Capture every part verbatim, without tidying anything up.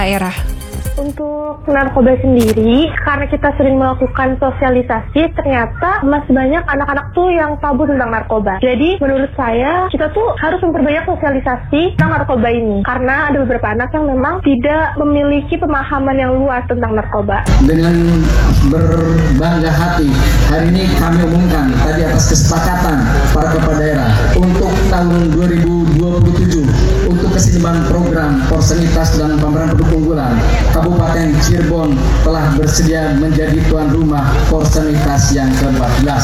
daerah. Untuk narkoba sendiri, karena kita sering melakukan sosialisasi, ternyata masih banyak anak-anak tuh yang tabu tentang narkoba. Jadi menurut saya, kita tuh harus memperbanyak sosialisasi tentang narkoba ini. Karena ada beberapa anak yang memang tidak memiliki pemahaman yang luas tentang narkoba. Dengan berbangga hati, hari ini kami umumkan tadi atas kesepakatan para kepala daerah untuk tahun dua ribu dua puluh tujuh untuk keseimbangan program Porsenitas dan Pameran Produk Unggulan. Kabupaten Cirebon telah bersedia menjadi tuan rumah Porsenitas yang ke empat belas.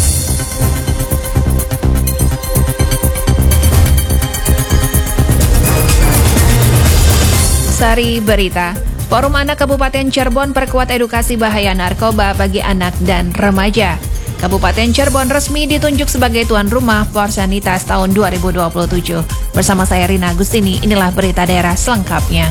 Sari Berita. Forum Anak Kabupaten Cirebon perkuat edukasi bahaya narkoba bagi anak dan remaja. Kabupaten Cirebon resmi ditunjuk sebagai tuan rumah Porsenitas tahun dua ribu dua puluh tujuh. Bersama saya Rina Agustini, inilah berita daerah selengkapnya.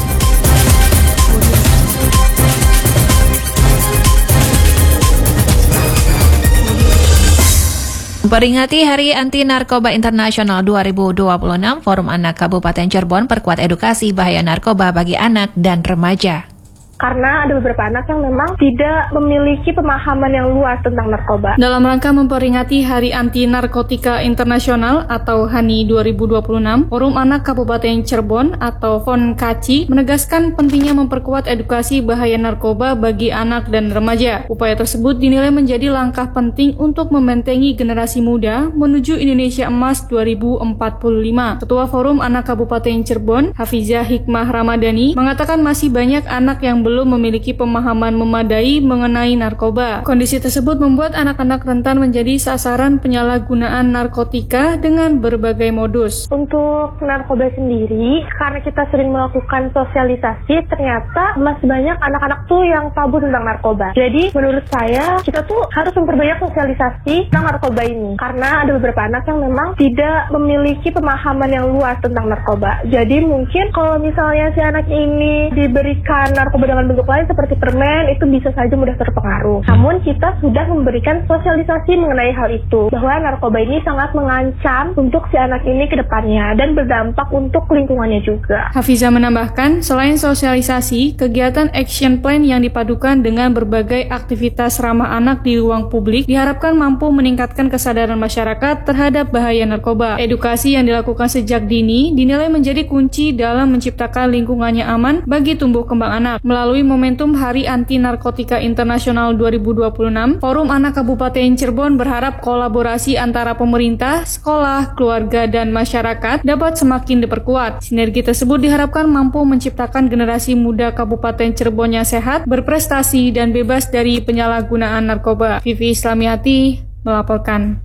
Memperingati Hari Anti Narkoba Internasional dua ribu dua puluh enam, Forum Anak Kabupaten Cirebon perkuat edukasi bahaya narkoba bagi anak dan remaja. Karena ada beberapa anak yang memang tidak memiliki pemahaman yang luas tentang narkoba. Dalam rangka memperingati Hari Anti Narkotika Internasional atau H A N I dua ribu dua puluh enam, Forum Anak Kabupaten Cirebon atau FONKACI menegaskan pentingnya memperkuat edukasi bahaya narkoba bagi anak dan remaja. Upaya tersebut dinilai menjadi langkah penting untuk membentengi generasi muda menuju Indonesia Emas dua ribu empat puluh lima. Ketua Forum Anak Kabupaten Cirebon, Hafizah Hikmah Ramadhani, mengatakan masih banyak anak yang belum memiliki pemahaman memadai mengenai narkoba. Kondisi tersebut membuat anak-anak rentan menjadi sasaran penyalahgunaan narkotika dengan berbagai modus. Untuk narkoba sendiri, karena kita sering melakukan sosialisasi, ternyata masih banyak anak-anak tuh yang tabu tentang narkoba. Jadi menurut saya, kita tuh harus memperbanyak sosialisasi tentang narkoba ini. Karena ada beberapa anak yang memang tidak memiliki pemahaman yang luas tentang narkoba. Jadi mungkin kalau misalnya si anak ini diberikan narkoba dengan bentuk lain seperti permen, itu bisa saja mudah terpengaruh. Namun kita sudah memberikan sosialisasi mengenai hal itu, bahwa narkoba ini sangat mengancam untuk si anak ini ke depannya dan berdampak untuk lingkungannya juga. Hafizah menambahkan, selain sosialisasi, kegiatan action plan yang dipadukan dengan berbagai aktivitas ramah anak di ruang publik diharapkan mampu meningkatkan kesadaran masyarakat terhadap bahaya narkoba. Edukasi yang dilakukan sejak dini dinilai menjadi kunci dalam menciptakan lingkungannya aman bagi tumbuh kembang anak. Melalui momentum Hari Anti Narkotika Internasional dua ribu dua puluh enam, Forum Anak Kabupaten Cirebon berharap kolaborasi antara pemerintah, sekolah, keluarga, dan masyarakat dapat semakin diperkuat. Sinergi tersebut diharapkan mampu menciptakan generasi muda Kabupaten Cirebon yang sehat, berprestasi, dan bebas dari penyalahgunaan narkoba. Vivi Islamiati melaporkan.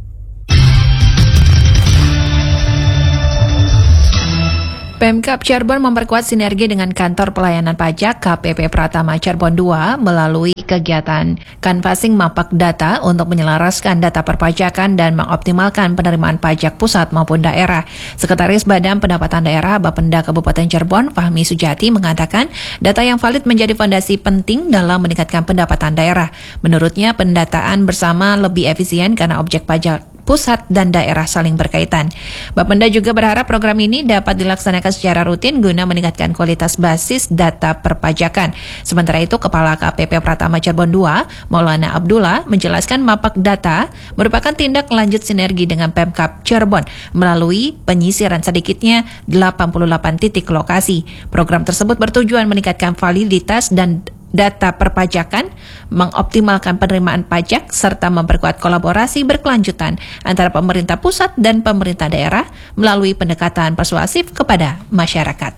Pemkab Cirebon memperkuat sinergi dengan Kantor Pelayanan Pajak K P P Pratama Cirebon dua melalui kegiatan canvassing mapak data untuk menyelaraskan data perpajakan dan mengoptimalkan penerimaan pajak pusat maupun daerah. Sekretaris Badan Pendapatan Daerah Bapenda Kabupaten Cirebon, Fahmi Sujati, mengatakan data yang valid menjadi fondasi penting dalam meningkatkan pendapatan daerah. Menurutnya, pendataan bersama lebih efisien karena objek pajak pusat dan daerah saling berkaitan. Bapenda juga berharap program ini dapat dilaksanakan secara rutin guna meningkatkan kualitas basis data perpajakan. Sementara itu, Kepala K P P Pratama Cirebon dua, Maulana Abdullah, menjelaskan mapak data merupakan tindak lanjut sinergi dengan Pemkab Cirebon melalui penyisiran sedikitnya delapan puluh delapan titik lokasi. Program tersebut bertujuan meningkatkan validitas dan data perpajakan, mengoptimalkan penerimaan pajak, serta memperkuat kolaborasi berkelanjutan antara pemerintah pusat dan pemerintah daerah melalui pendekatan persuasif kepada masyarakat.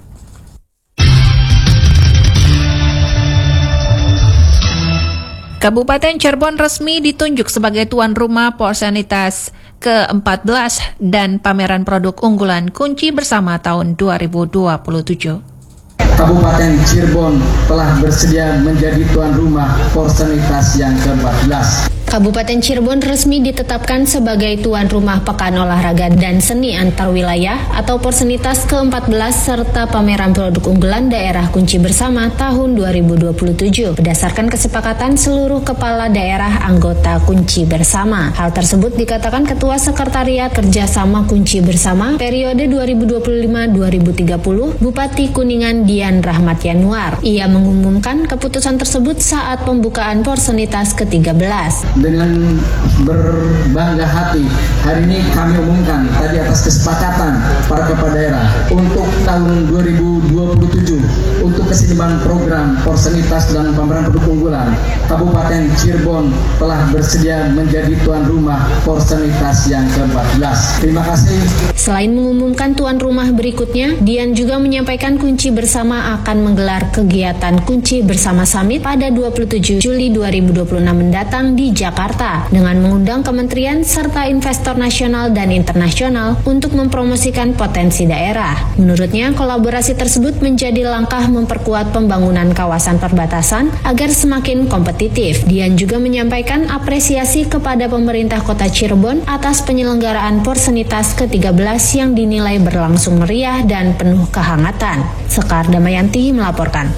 Kabupaten Cirebon resmi ditunjuk sebagai tuan rumah Porsenitas ke empat belas dan pameran produk unggulan kunci bersama tahun dua ribu dua puluh tujuh. Kabupaten Cirebon telah bersedia menjadi tuan rumah Porsenitas yang ke empat belas. Kabupaten Cirebon resmi ditetapkan sebagai tuan rumah Pekan Olahraga dan Seni Antarwilayah atau Porsenitas ke empat belas serta pameran produk unggulan daerah kunci bersama tahun dua ribu dua puluh tujuh berdasarkan kesepakatan seluruh kepala daerah anggota kunci bersama. Hal tersebut dikatakan Ketua Sekretariat Kerjasama Kunci Bersama periode dua ribu dua puluh lima sampai dua ribu tiga puluh Bupati Kuningan Dian Rahmat Yanuar. Ia mengumumkan keputusan tersebut saat pembukaan Porsenitas ke tiga belas. Dengan berbangga hati, hari ini kami umumkan tadi atas kesepakatan para kepala daerah untuk tahun dua ribu dua puluh tujuh untuk keseimbangan program Porsenitas dan pameran produk unggulan, Kabupaten Cirebon telah bersedia menjadi tuan rumah Porsenitas yang ke empat belas. Terima kasih. Selain mengumumkan tuan rumah berikutnya, Dian juga menyampaikan Kunci Bersama akan menggelar kegiatan Kunci Bersama Summit pada dua puluh tujuh Juli dua ribu dua puluh enam mendatang di Jakarta dengan mengundang kementerian serta investor nasional dan internasional untuk mempromosikan potensi daerah. Menurutnya, kolaborasi tersebut menjadi langkah memperkuat pembangunan kawasan perbatasan agar semakin kompetitif. Dian juga menyampaikan apresiasi kepada pemerintah Kota Cirebon atas penyelenggaraan Porsenitas ke tiga belas yang dinilai berlangsung meriah dan penuh kehangatan. Sekar Damayanti melaporkan.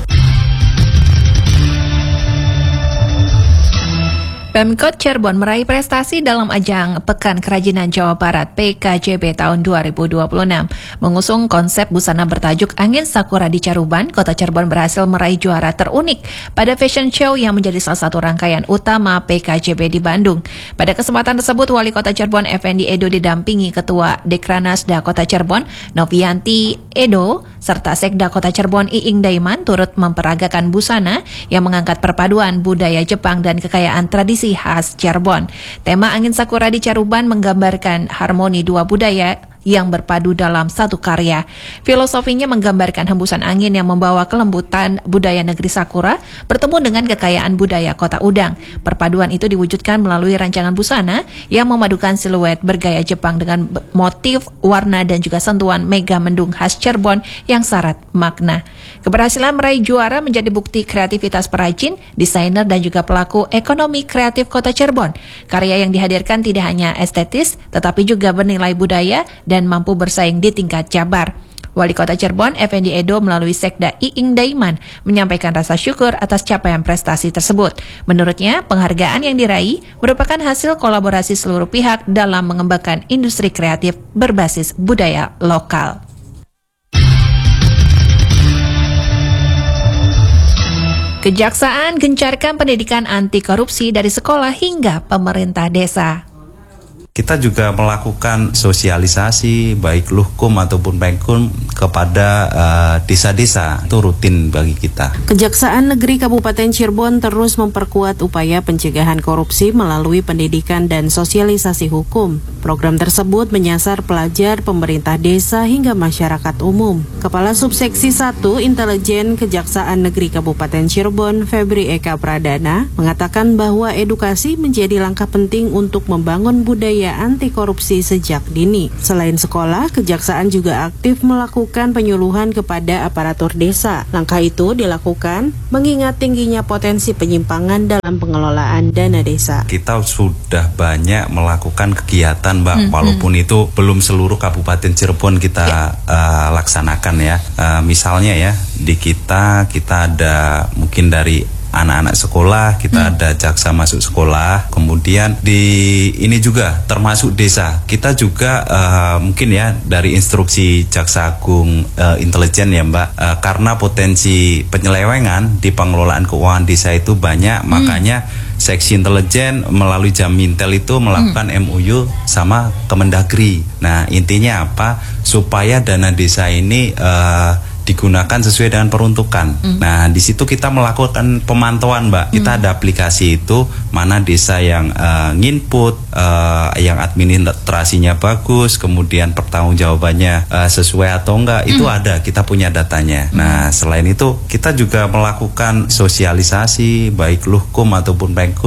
Pemkot Cirebon meraih prestasi dalam ajang Pekan Kerajinan Jawa Barat P K J B tahun dua ribu dua puluh enam. Mengusung konsep busana bertajuk Angin Sakura di Caruban, Kota Cirebon berhasil meraih juara terunik pada fashion show yang menjadi salah satu rangkaian utama P K J B di Bandung. Pada kesempatan tersebut, Wali Kota Cirebon Effendi Edo didampingi Ketua Dekranasda Kota Cirebon Novianti Edo serta Sekda Kota Cirebon Iing Daiman turut memperagakan busana yang mengangkat perpaduan budaya Jepang dan kekayaan tradisi khas Cirebon. Tema Angin Sakura di Caruban menggambarkan harmoni dua budaya yang berpadu dalam satu karya. Filosofinya menggambarkan hembusan angin yang membawa kelembutan budaya negeri Sakura bertemu dengan kekayaan budaya Kota Udang. Perpaduan itu diwujudkan melalui rancangan busana yang memadukan siluet bergaya Jepang dengan motif, warna, dan juga sentuhan mega mendung khas Cirebon yang syarat makna. Keberhasilan meraih juara menjadi bukti kreativitas perajin, desainer, dan juga pelaku ekonomi kreatif Kota Cirebon. Karya yang dihadirkan tidak hanya estetis, tetapi juga bernilai budaya dan mampu bersaing di tingkat Jabar. Wali Kota Cirebon Effendi Edo melalui Sekda Iing Daiman menyampaikan rasa syukur atas capaian prestasi tersebut. Menurutnya, penghargaan yang diraih merupakan hasil kolaborasi seluruh pihak dalam mengembangkan industri kreatif berbasis budaya lokal. Kejaksaan gencarkan pendidikan anti korupsi dari sekolah hingga pemerintah desa. Kita juga melakukan sosialisasi baik Luhkum ataupun Pengkum kepada uh, desa-desa. Itu rutin bagi kita. Kejaksaan Negeri Kabupaten Cirebon terus memperkuat upaya pencegahan korupsi melalui pendidikan dan sosialisasi hukum. Program tersebut menyasar pelajar, pemerintah desa hingga masyarakat umum. Kepala Subseksi satu Intelijen Kejaksaan Negeri Kabupaten Cirebon, Febri Eka Pradana, mengatakan bahwa edukasi menjadi langkah penting untuk membangun budaya anti korupsi sejak dini. Selain sekolah, Kejaksaan juga aktif melakukan penyuluhan kepada aparatur desa. Langkah itu dilakukan mengingat tingginya potensi penyimpangan dalam pengelolaan dana desa. Kita sudah banyak melakukan kegiatan, Mbak, hmm, walaupun hmm. itu belum seluruh Kabupaten Cirebon kita ya. uh, laksanakan ya. Uh, misalnya ya, di kita kita ada mungkin dari anak-anak sekolah, kita hmm. ada jaksa masuk sekolah, kemudian di ini juga termasuk desa. Kita juga uh, mungkin ya dari instruksi Jaksa Agung uh, Intelijen ya Mbak, uh, karena potensi penyelewengan di pengelolaan keuangan desa itu banyak, hmm. makanya Seksi Intelijen melalui Jamintel itu melakukan hmm. M O U sama Kemendagri. Nah intinya apa? Supaya dana desa ini uh, digunakan sesuai dengan peruntukan. Mm. Nah, di situ kita melakukan pemantauan, Mbak. Kita mm. ada aplikasi itu, mana desa yang uh, nginput, uh, yang administrasinya bagus, kemudian pertanggungjawabannya uh, sesuai atau enggak, mm. itu ada. Kita punya datanya. Mm. Nah, selain itu, kita juga melakukan sosialisasi, baik Luhkum ataupun Pengkum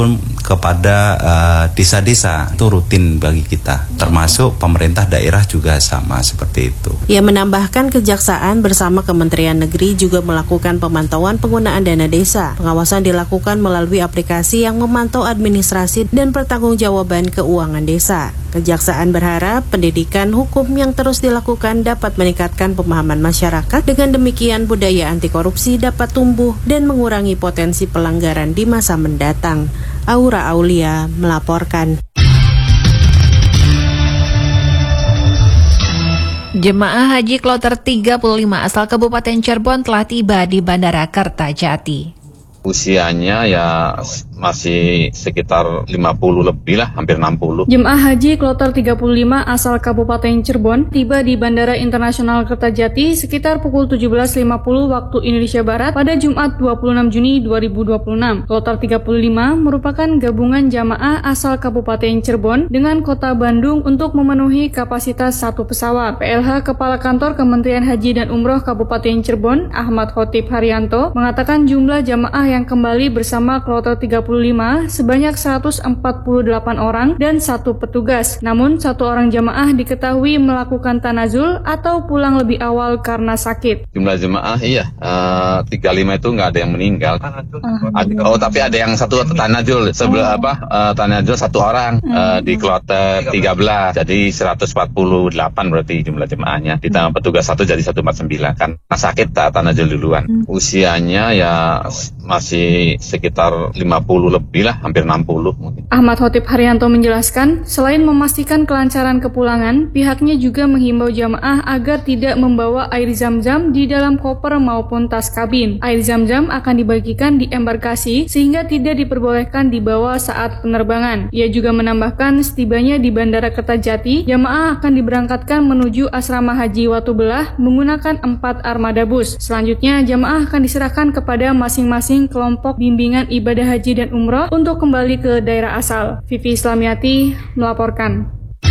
kepada uh, desa-desa. Itu rutin bagi kita, termasuk pemerintah daerah juga sama seperti itu. Ia menambahkan Kejaksaan bersama Kementerian Negeri juga melakukan pemantauan penggunaan dana desa. Pengawasan dilakukan melalui aplikasi yang memantau administrasi dan pertanggungjawaban keuangan desa. Kejaksaan berharap pendidikan hukum yang terus dilakukan dapat meningkatkan pemahaman masyarakat. Dengan demikian budaya anti korupsi dapat tumbuh dan mengurangi potensi pelanggaran di masa mendatang. Aura Aulia melaporkan. Jemaah Haji Kloter tiga puluh lima asal Kabupaten Cirebon telah tiba di Bandara Kertajati. Usianya ya masih sekitar lima puluh lebih lah, hampir enam puluh. Jemaah Haji Kloter tiga puluh lima asal Kabupaten Cirebon tiba di Bandara Internasional Kertajati sekitar pukul tujuh belas lima puluh waktu Indonesia Barat pada Jumat dua puluh enam Juni dua ribu dua puluh enam. Kloter tiga puluh lima merupakan gabungan jamaah asal Kabupaten Cirebon dengan Kota Bandung untuk memenuhi kapasitas satu pesawat. P L H Kepala Kantor Kementerian Haji dan Umroh Kabupaten Cirebon, Ahmad Khotib Haryanto, mengatakan jumlah jamaah yang kembali bersama Kloter tiga puluh lima sebanyak seratus empat puluh delapan orang dan satu petugas. Namun satu orang jamaah diketahui melakukan tanazul atau pulang lebih awal karena sakit. Jumlah jemaah iya uh, tiga puluh lima itu nggak ada yang meninggal. Uh, oh tapi ada yang satu tanazul sebelah apa uh, tanazul satu orang uh, di Kloter tiga belas. Jadi seratus empat puluh delapan berarti jumlah jemaahnya. Ditambah petugas satu jadi seratus empat puluh sembilan karena sakit tak tanazul duluan. Usianya ya masih sekitar lima puluh lebih lah, hampir enam puluh mungkin. Ahmad Khotib Haryanto menjelaskan, selain memastikan kelancaran kepulangan, pihaknya juga menghimbau jamaah agar tidak membawa air zam-zam di dalam koper maupun tas kabin. Air zam-zam akan dibagikan di embarkasi sehingga tidak diperbolehkan dibawa saat penerbangan. Ia juga menambahkan, setibanya di Bandara Kertajati, jamaah akan diberangkatkan menuju Asrama Haji Watubelah menggunakan empat armada bus. Selanjutnya, jamaah akan diserahkan kepada masing-masing kelompok bimbingan ibadah haji dan umroh untuk kembali ke daerah asal. Vivi Islamiati melaporkan.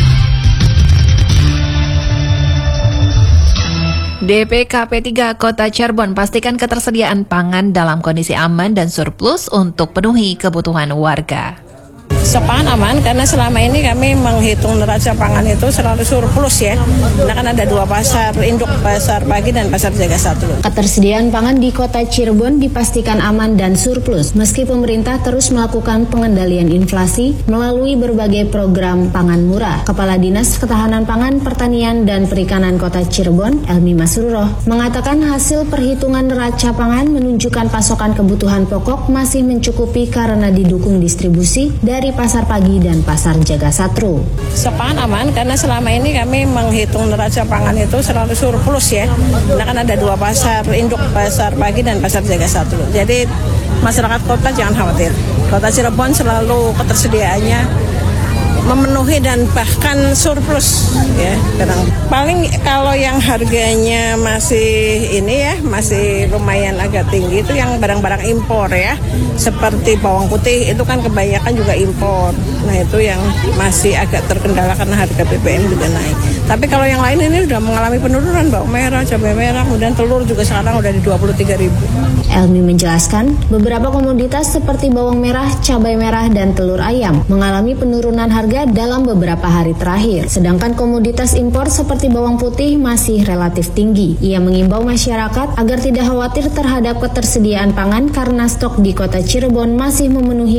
D P K P tiga Kota Cirebon pastikan ketersediaan pangan dalam kondisi aman dan surplus untuk penuhi kebutuhan warga. Sepangan aman karena selama ini kami menghitung neraca pangan itu selalu surplus ya. Nah kan ada dua pasar induk, pasar pagi dan pasar jaga satu. Ketersediaan pangan di Kota Cirebon dipastikan aman dan surplus meski pemerintah terus melakukan pengendalian inflasi melalui berbagai program pangan murah. Kepala Dinas Ketahanan Pangan, Pertanian dan Perikanan Kota Cirebon, Elmi Masruroh, mengatakan hasil perhitungan neraca pangan menunjukkan pasokan kebutuhan pokok masih mencukupi karena didukung distribusi dari pasar pagi dan pasar jaga satru. Sepangan aman karena selama ini kami menghitung neraca pangan itu selalu surplus ya. Nah kan ada dua pasar induk, pasar pagi dan pasar jaga satru. Jadi masyarakat kota jangan khawatir. Kota Cirebon selalu ketersediaannya memenuhi dan bahkan surplus ya. Kadang paling kalau yang harganya masih ini ya masih lumayan agak tinggi itu yang barang-barang impor ya, seperti bawang putih itu kan kebanyakan juga impor. Nah itu yang masih agak terkendala karena harga B B M juga naik. Tapi kalau yang lain ini udah mengalami penurunan, bawang merah, cabai merah, kemudian telur juga sekarang udah di dua puluh tiga ribu. Elmi menjelaskan beberapa komoditas seperti bawang merah, cabai merah dan telur ayam mengalami penurunan harga dalam beberapa hari terakhir. Sedangkan komoditas impor seperti bawang putih masih relatif tinggi. Ia mengimbau masyarakat agar tidak khawatir terhadap ketersediaan pangan karena stok di Kota Cirebon masih memenuhi